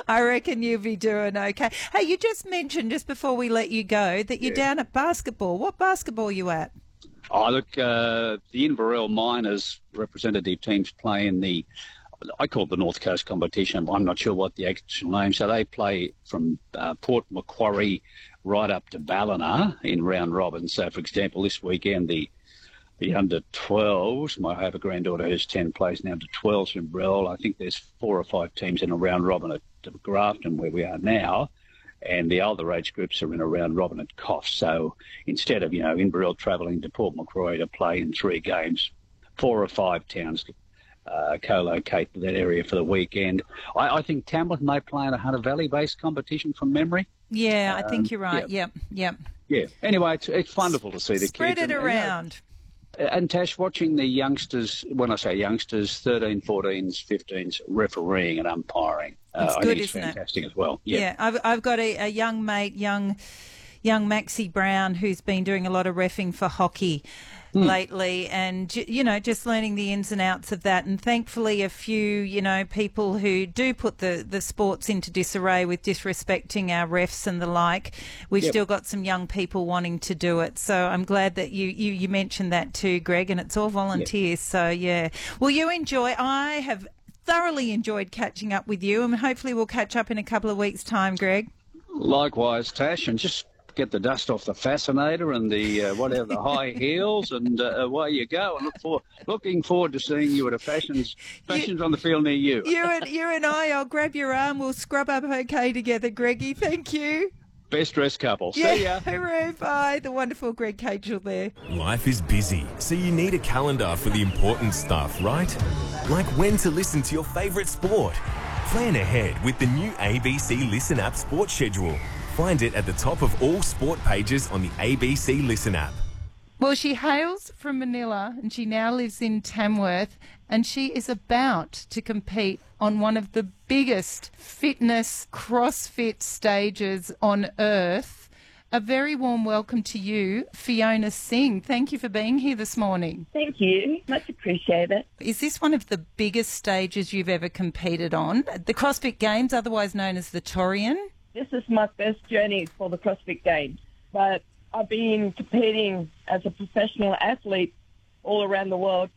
I reckon you'll be doing okay. Hey, you just mentioned, just before we let you go, that you're down at basketball. What basketball are you at? Oh, look, the Inverell Miners representative teams play in I call it the North Coast competition. I'm not sure what the actual name. So they play from Port Macquarie right up to Ballina in round robin. So, for example, this weekend, the under 12s, I have a granddaughter who's 10, plays now to 12s in Inverell. I think there's 4 or 5 teams in a round robin at Grafton, where we are now. And the older age groups are in a round robin at Coff. So instead of, Inverell travelling to Port Macquarie to play in 3 games, 4 or 5 towns co-locate to that area for the weekend. I think Tamworth may play in a Hunter Valley-based competition from memory. Yeah, I think you're right. Yep. Yeah. Anyway, it's wonderful to see the Spread kids. Spread it around. And Tash, watching the youngsters, when I say youngsters, 13, 14s, 15s, refereeing and umpiring, it's I good, think it's isn't fantastic it? as well. Yeah, I've got a young mate, young Maxie Brown, who's been doing a lot of reffing for hockey lately, and just learning the ins and outs of that. And thankfully, a few people who do put the sports into disarray with disrespecting our refs and the like. We've still got some young people wanting to do it. So I'm glad that you mentioned that too, Greg. And it's all volunteers. So yeah, well, you enjoy. I have thoroughly enjoyed catching up with you, and hopefully we'll catch up in a couple of weeks' time, Greg. Likewise, Tash, and just get the dust off the fascinator and the the high heels, and away you go. And looking forward to seeing you at a fashions on the field near you. You and I'll grab your arm. We'll scrub up okay together, Greggy. Thank you. Best dressed couple. Yeah, see ya. Hooroo, bye. The wonderful Greg Cagel there. Life is busy, so you need a calendar for the important stuff, right? Like when to listen to your favourite sport. Plan ahead with the new ABC Listen app sports schedule. Find it at the top of all sport pages on the ABC Listen app. Well, she hails from Manila and she now lives in Tamworth, and she is about to compete on one of the biggest fitness CrossFit stages on earth. A very warm welcome to you, Fiona Singh. Thank you for being here this morning. Thank you. Much appreciated. Is this one of the biggest stages you've ever competed on? The CrossFit Games, otherwise known as the Torian? This is my first journey for the CrossFit Games, but I've been competing as a professional athlete all around the world